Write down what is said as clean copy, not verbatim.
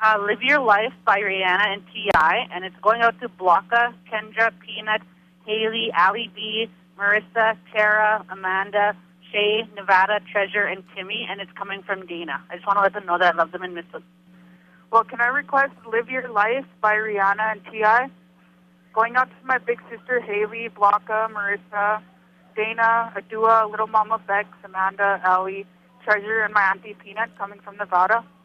Live Your Life by Rihanna and T.I., and it's going out to Blanca, Kendra, Peanut, Haley, Allie B, Marissa, Tara, Amanda, Shay, Nevada, Treasure, and Timmy, and it's coming from Dana. I just want to let them know that I love them and miss them. Well, can I request Live Your Life by Rihanna and T.I.? Going out to my big sister Haley, Blanca, Marissa, Dana, Adua, Little Mama Bex, Amanda, Allie, Treasure, and my auntie Peanut coming from Nevada.